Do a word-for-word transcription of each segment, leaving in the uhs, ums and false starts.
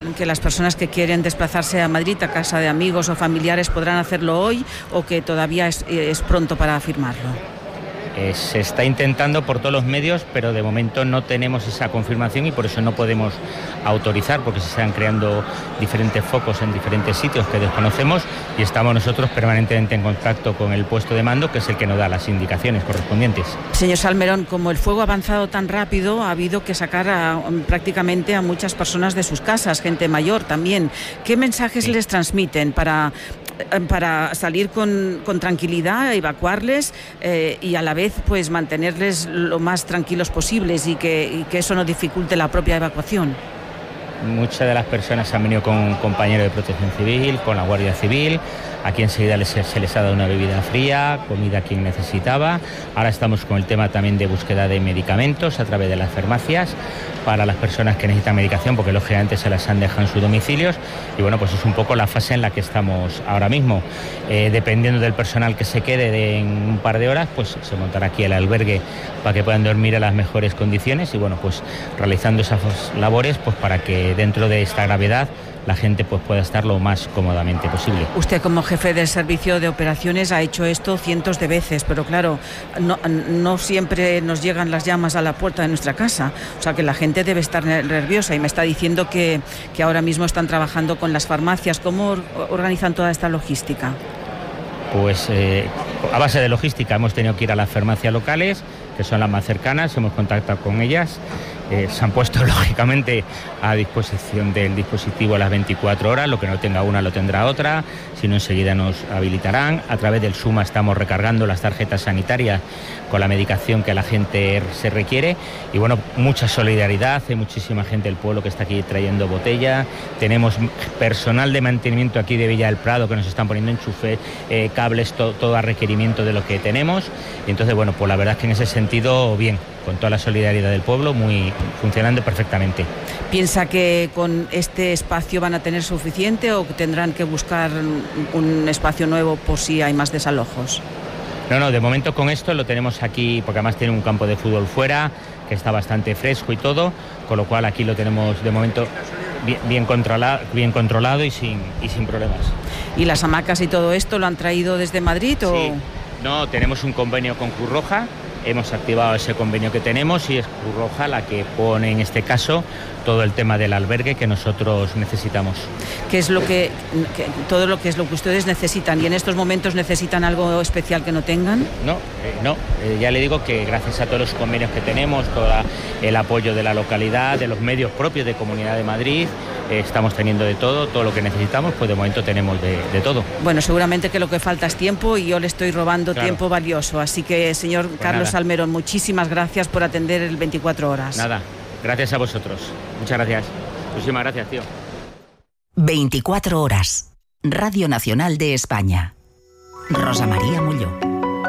que las personas que quieren desplazarse a Madrid a casa de amigos o familiares podrán hacerlo hoy o que todavía es, es pronto para afirmarlo? Eh, se está intentando por todos los medios, pero de momento no tenemos esa confirmación y por eso no podemos autorizar, porque se están creando diferentes focos en diferentes sitios que desconocemos y estamos nosotros permanentemente en contacto con el puesto de mando, que es el que nos da las indicaciones correspondientes. Señor Salmerón, como el fuego ha avanzado tan rápido, ha habido que sacar a, prácticamente a muchas personas de sus casas, gente mayor también. ¿Qué mensajes sí. les transmiten para... para salir con, con tranquilidad, evacuarles eh, y a la vez pues mantenerles lo más tranquilos posibles y que, y que eso no dificulte la propia evacuación? Muchas de las personas han venido con compañeros de protección civil, con la Guardia Civil. Aquí enseguida les, se les ha dado una bebida fría, comida a quien necesitaba. Ahora estamos con el tema también de búsqueda de medicamentos a través de las farmacias para las personas que necesitan medicación, porque lógicamente se las han dejado en sus domicilios. Y bueno, pues es un poco la fase en la que estamos ahora mismo. Eh, dependiendo del personal que se quede de, en un par de horas, pues se montará aquí el albergue para que puedan dormir en las mejores condiciones y bueno, pues realizando esas labores pues para que dentro de esta gravedad la gente pues pueda estar lo más cómodamente posible. Usted como jefe del servicio de operaciones ha hecho esto cientos de veces, pero claro, no, no siempre nos llegan las llamas a la puerta de nuestra casa, o sea que la gente debe estar nerviosa y me está diciendo que, que ahora mismo están trabajando con las farmacias. ¿Cómo organizan toda esta logística? Pues eh, a base de logística hemos tenido que ir a las farmacias locales, que son las más cercanas, hemos contactado con ellas. Eh, se han puesto lógicamente a disposición del dispositivo a las veinticuatro horas, lo que no tenga una lo tendrá otra, si no enseguida nos habilitarán. A través del SUMA estamos recargando las tarjetas sanitarias con la medicación que a la gente se requiere y bueno, mucha solidaridad, hay muchísima gente del pueblo que está aquí trayendo botella, tenemos personal de mantenimiento aquí de Villa del Prado que nos están poniendo enchufes, eh, cables, to, todo a requerimiento de lo que tenemos y entonces bueno, pues la verdad es que en ese sentido bien, con toda la solidaridad del pueblo, muy funcionando perfectamente. ¿Piensa que con este espacio van a tener suficiente o tendrán que buscar un espacio nuevo por si hay más desalojos? No, no, de momento con esto lo tenemos aquí, porque además tiene un campo de fútbol fuera, que está bastante fresco y todo, con lo cual aquí lo tenemos de momento bien, bien, controlado, bien controlado y sin, y sin problemas. ¿Y las hamacas y todo esto lo han traído desde Madrid o...? Sí, no, tenemos un convenio con Cruz Roja. Hemos activado ese convenio que tenemos y es Cruz Roja la que pone en este caso todo el tema del albergue que nosotros necesitamos. ¿Qué es lo que, que todo lo que es lo que ustedes necesitan y en estos momentos necesitan algo especial que no tengan? No, eh, no. Eh, ya le digo que gracias a todos los convenios que tenemos, todo el apoyo de la localidad, de los medios propios de Comunidad de Madrid, eh, estamos teniendo de todo, todo lo que necesitamos, pues de momento tenemos de, de todo. Bueno, seguramente que lo que falta es tiempo y yo le estoy robando claro. tiempo valioso, así que señor pues Carlos nada. Salmerón, muchísimas gracias por atender el veinticuatro horas. Nada. Gracias a vosotros. Muchas gracias. Muchísimas gracias, tío. veinticuatro horas. Radio Nacional de España. Rosa María Molló.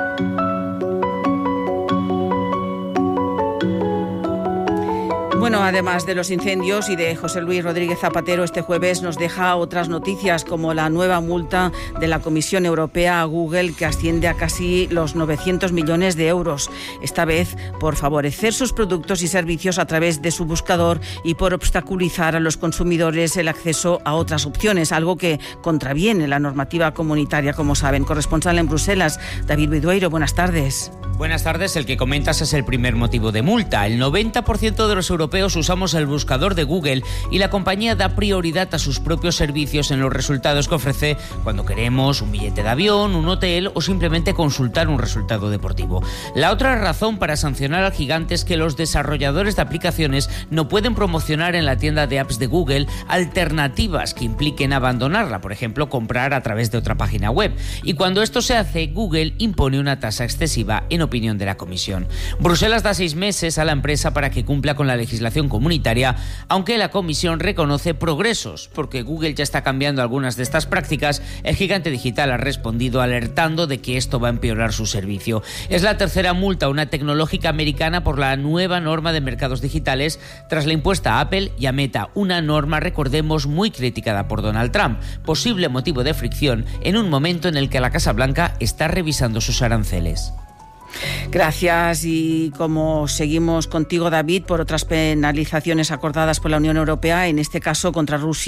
Bueno, además de los incendios y de José Luis Rodríguez Zapatero, este jueves nos deja otras noticias como la nueva multa de la Comisión Europea a Google que asciende a casi los novecientos millones de euros, esta vez por favorecer sus productos y servicios a través de su buscador y por obstaculizar a los consumidores el acceso a otras opciones, algo que contraviene la normativa comunitaria, como saben. Corresponsal en Bruselas, David Bidueiro, buenas tardes. Buenas tardes, el que comentas es el primer motivo de multa. El noventa por ciento de los europeos usamos el buscador de Google y la compañía da prioridad a sus propios servicios en los resultados que ofrece cuando queremos un billete de avión, un hotel o simplemente consultar un resultado deportivo. La otra razón para sancionar al gigante es que los desarrolladores de aplicaciones no pueden promocionar en la tienda de apps de Google alternativas que impliquen abandonarla, por ejemplo, comprar a través de otra página web. Y cuando esto se hace, Google impone una tasa excesiva en opinión de la Comisión. Bruselas da seis meses a la empresa para que cumpla con la legislación comunitaria, aunque la Comisión reconoce progresos, porque Google ya está cambiando algunas de estas prácticas. El gigante digital ha respondido alertando de que esto va a empeorar su servicio. Es la tercera multa a una tecnológica americana por la nueva norma de mercados digitales tras la impuesta a Apple y a Meta, una norma, recordemos, muy criticada por Donald Trump, posible motivo de fricción en un momento en el que la Casa Blanca está revisando sus aranceles. Gracias, y como seguimos contigo, David, por otras penalizaciones acordadas por la Unión Europea, en este caso contra Rusia.